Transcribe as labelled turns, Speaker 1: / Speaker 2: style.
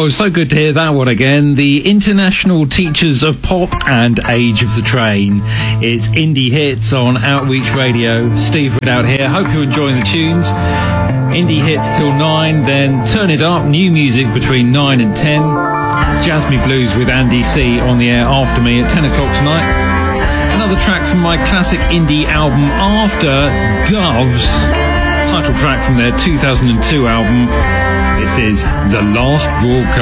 Speaker 1: Oh, so good to hear that one again. The International Teachers of Pop and Age of the Train. It's Indie Hits on Outreach Radio. Steve Ridout here. Hope you're enjoying the tunes. Indie Hits till 9, then Turn It Up, new music between 9 and 10. Jazz Me Blues with Andy C on the air after me at 10 o'clock tonight. Another track from my classic indie album After, Doves. Title track from their 2002 album. This is The Last Broadcast.